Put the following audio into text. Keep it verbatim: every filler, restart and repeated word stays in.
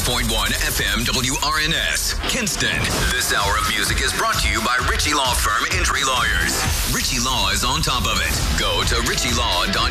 five point one F M W R N S, Kinston. This hour of music is brought to you by Ritchie Law Firm Injury Lawyers. Ritchie Law is on top of it. Go to ritchie law dot